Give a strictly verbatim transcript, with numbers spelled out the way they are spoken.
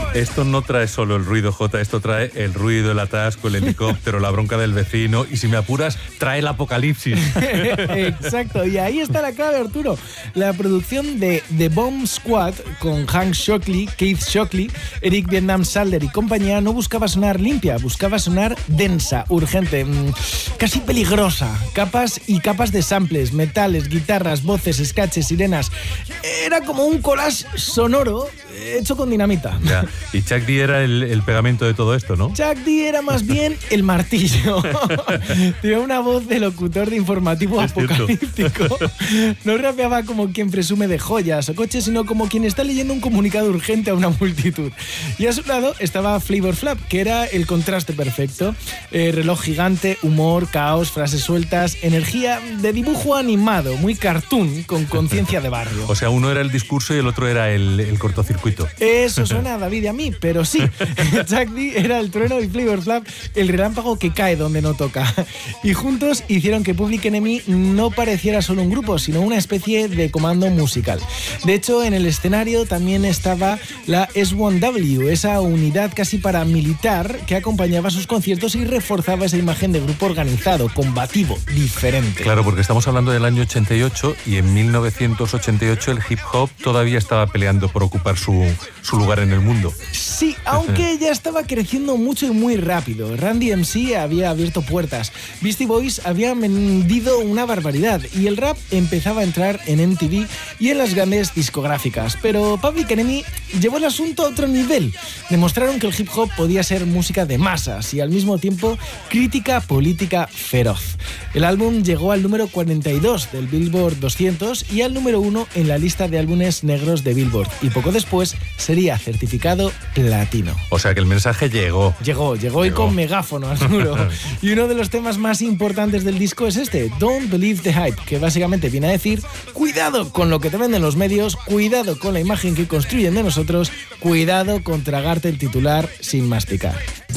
Esto no trae solo el ruido, Jota, esto trae el ruido, el atasco, el helicóptero, la bronca del vecino y, si me apuras, trae el apocalipsis. Exacto, y ahí está la clave, Arturo. La producción de The Bomb Squad con Hank Shocklee, Keith Shocklee, Eric Vietnam Salder y compañía no buscaba sonar limpia, buscaba sonar densa, urgente, casi peligrosa. Capas y capas de samples, metales, guitarras, voces, scratches, sirenas. Era como un collage sonoro hecho con dinamita. Ya. Y Chuck D era el, el pegamento de todo esto, ¿no? Chuck D era más bien el martillo. Tenía una voz de locutor de informativo es apocalíptico. Cierto. No rapeaba como quien presume de joyas o coches, sino como quien está leyendo un comunicado urgente a una multitud. Y a su lado estaba Flavor Flav, que era el contraste perfecto. Eh, reloj gigante, humor, caos, frases sueltas, energía de dibujo animado, muy cartoon, con conciencia de barrio. O sea, uno era el discurso y el otro era el, el cortocircuito. Eso suena a David y a mí, pero sí. Chuck D era el trueno y Flavor Flav el relámpago que cae donde no toca. Y juntos hicieron que Public Enemy no pareciera solo un grupo, sino una especie de comando musical. De hecho, en el escenario también estaba la S uno W, esa unidad casi paramilitar que acompañaba sus conciertos y reforzaba esa imagen de grupo organizado, combativo, diferente. Claro, porque estamos hablando del año ochenta y ocho y en mil novecientos ochenta y ocho el hip hop todavía estaba peleando por ocupar su, su lugar en el mundo. Sí, aunque ya estaba creciendo mucho y muy rápido. Randy M C había abierto puertas, Beastie Boys había vendido una barbaridad y el rap empezaba a entrar en M T V y en las grandes discográficas. Pero Public Enemy llevó el asunto a otro nivel. Demostraron que el hip hop podía ser música de masas y al mismo tiempo crítica política feroz. El álbum llegó al número cuarenta y dos del Billboard doscientos y al número uno en la lista de álbumes negros de Billboard, y poco después sería certificado platino. O sea que el mensaje llegó. Llegó, llegó, llegó. Y con megáfono, Arturo. Y uno de los temas más importantes del disco es este, Don't Believe the Hype, que básicamente viene a decir: cuidado con lo que te venden los medios, cuidado con la imagen que construyen de nosotros, cuidado con tragarte el titular sin masticar.